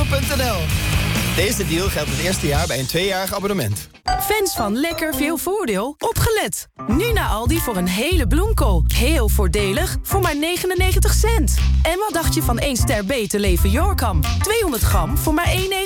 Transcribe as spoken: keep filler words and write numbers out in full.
punt n l. Deze deal geldt het eerste jaar bij een tweejarig abonnement. Fans van lekker veel voordeel, opgelet. Nu naar Aldi voor een hele bloemkool. Heel voordelig, voor maar negenennegentig cent. En wat dacht je van één ster beter leven Yorkam? tweehonderd gram voor maar één